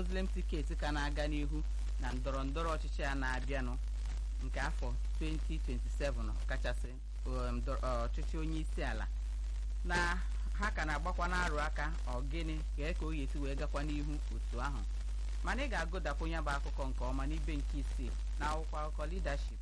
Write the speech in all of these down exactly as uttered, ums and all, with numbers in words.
Muslim tiketi ka na-aga n'ihu na ndọrọ ndọrọ ọchịchị a na-abịanụ nke afọ twenty twenty-seven kachasị ọchịchị onye isi ala na ha ka na-agbakwa n'arụ aka ọgịnị ka ka o yesi wee gakwa n'ihu otu ahụ mana ị ga-agụdakwa ya bụ akụkọ nke ọma n'ibe nke isii na akwụkwọ akụkọ leadership.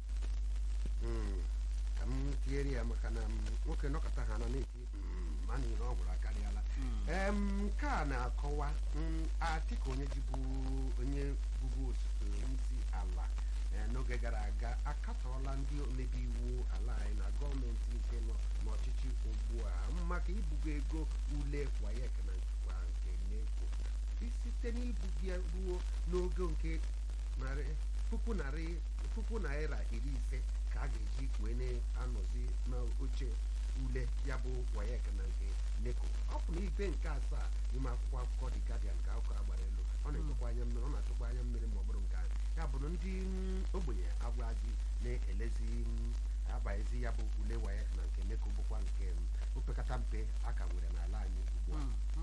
Ka m tinyere ya maka na nwoke nọkọta ha na na-eti mana ihe ọ gwụrụ akarịala. Nke a na-akọwa Atiku onye jibu onye bụbu osote isi ala n'oge gara aga akatọọla ndị omebe iwu ala anyị na gọọmenti nke nọ n'ọchịchị ugbu a maka ibugo ego ule WAEC na njikwa nke NECO site n'ibuga ruo n'ogo nke puku narị puku naira iri ise ka a ga-eji wee na-anọzi n'oche ule ya bụ WAEC na nke NECO. Ọ bụ na ibe nke asaa n'ime akwụkwọ akụkọ The Guardian ka akụkọ agbara elu ọ na-etụkwa anya mmiri ọ na-atụkwa anya mmiri ma ọ bụrụ nke ahụ ya bụ ndị ogbenye agwazi na-elezi abaghịzi ya bụ ule WAEC na nke NECO bụkwa nke opekata mpe aka nwere n'ala anyị ugbu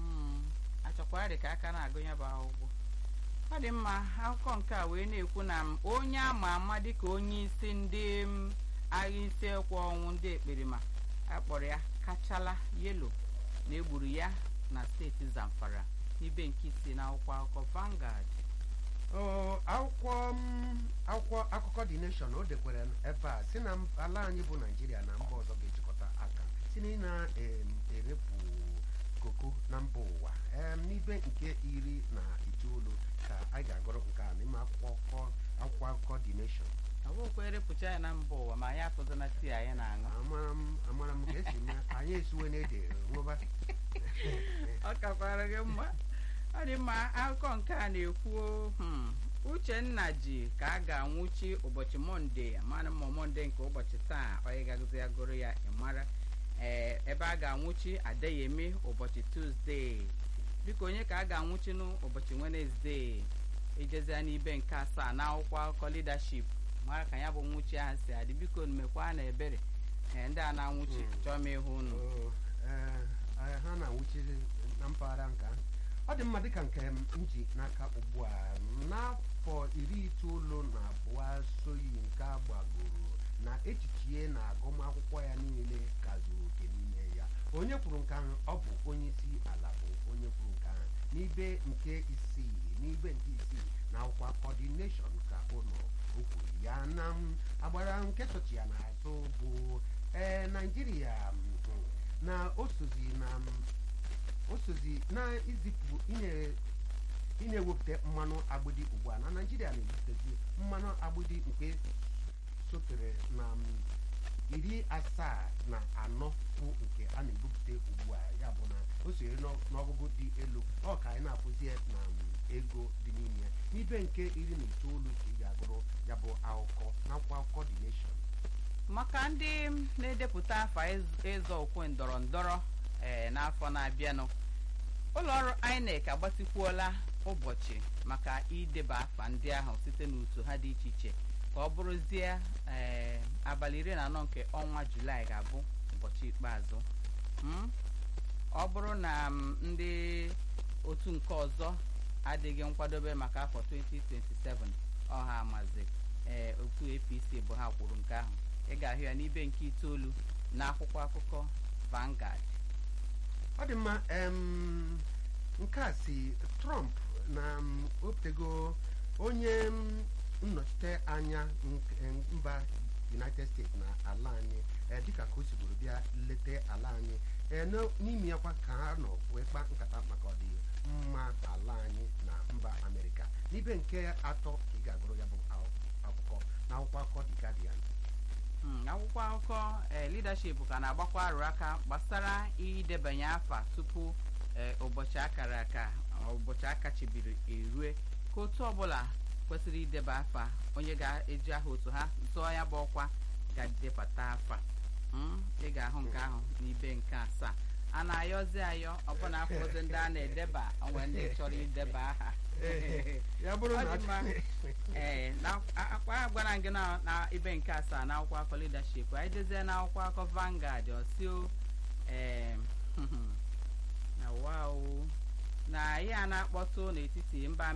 a achọkwara ka aka na-agụ ya bụ akwụkwọ. Ọ dị mma akụkọ nke a wee na-ekwu na onye ama ama dịka onye isi ndị agha isi ekwe ọnwụ ndị ekperima akpọrọ ya Kachala Yelo na egburu ya na steeti Zamfara n'ibe nke isii na akwụkwọ akụkọ Vanguard. akwụkwọ akwụkwọ akụkọ The Nation o dekwere ebe a si na ala anyị bụ Naijiria na mba ọzọ ga-ejikọta aka si na ị na-erepụ koko na mba ụwa n'ibe nke iri na itoolu ka a ga-agụrụ nke a n'ime akwụkwọ akụkọ The Nation. Awụkwa erepụcha ya na mba ụwa ma anyị atụzana tii anyị na-aṅụ amara m ka esi mee anyị esiwe na-ede nwụba ọ kakwara gị mma. Ọ dị mma akụkọ nke a na-ekwu Uchenna ji ka a ga-anwụchi ụbọchị Mọnde mana ma Mọnde nke ụbọchị taa onye gagozi agụrụ ya ịmara ee ebe a ga-anwụchi Adeyemi ụbọchị Tuzdee biko onye ka a ga-anwụchi n'ụbọchị Wenezdee ejezia n'ibe nke asaa na akwụkwọ akụkọ leadership mara ka ya bụ nwụchi ahụ si adị biko mekwa na ebere ndị a na-anwụchi chọọ m ịhụ unu ha na-anwụchiri na mpaghara nke ọ dị mma dịka nke m ji n'aka ugbu a n'afọ iri itoolu na abụọ soyi nke agbagoro na echichie na agụmakwụkwọ ya niile ka zuru oke n'ime ya. Onye kwuru nke ahụ ọ bụ onye isi ala bụ onye kwuru nke ahụ n'ibe nke isii n'ibe nke isii na akwụkwọ coordination ka ụlọ o kwuru ya na agbara nke sochi ya n'azụ bụ ee Naijiria na osozi na osozi na izipụ ịna-ewepụta mmanụ agbịdị ugbu a na Naijiria na-ezipụtazi mmanụ agbịdị nke sotere na iri asaa na anọ bụ nke a na-ebupụta ugbu a ya bụ na o sonyere n'ọgụgụ dị elu ọ ka anyị na-apụzie na ego dị n'ime ya n'ibe nke iri na itoolu ka ị ga-agụrụ ya bụ akụkọ n'akwụkwọ akụkọ The Nation. Maka ndị na-edepụta afa ịzọ okwe ndọrọ ndọrọ ee n'afọ na-abịanụ ụlọọrụ I N E C agbatikwuola ụbọchị maka ideba afa ndị ahụ site n'utu ha dị iche iche ka ọ bụrụzie ee abalị iri na anọ nke ọnwa Julaị ga-abụ ụbọchị ikpeazụ. Ọ bụrụ na ndị otu nke ọzọ adịghị nkwadobe maka afọ twenty twenty-seven ọha amazi ee otu A P C bụ ha kwuru nke ahụ. Ị ga-ahụ ya n'ibe nke itoolu na akwụkwọ akụkọ Vanguard. Ọ dị mma nke a si Trump na oputego onye nnọchite anya mba United States na ala anyị dịka ka o sigoro bịa leta ala anyị n'ime ya kwa ka ha nọ wee kpa nkata maka ọdị mma ala anyị na mba Amerịka n'ibe nke atọ ka ị ga-agụrụ ya bụ akụkọ na akwụkwọ akụkọ The Guardian. Akwụkwọ akụkọ leadership ka na-agbakwa arụ aka gbasara idebanye afa tupu ụbọchị akara aka ụbọchị akachibiri erue ka otu ọbụla kwesịrị ideba afa onye ga-eji aha otu ha zụọ ya bụ ọkwa ga-edebata afa. Ị ga-ahụ nke ahụ n'ibe nke asaa a na-ayọzi ayọ ọbụna afọ ozi ndị a na-edeba onwe ndị chọrọ ideba aha ee akwa gwara gị na ibe nke asaa na akwụkwọ akụkọ leadership anyị jezie na akwụkwọ akụkọ Vanguard osio ee na wow na ihe a na-akpọtụ n'etiti mba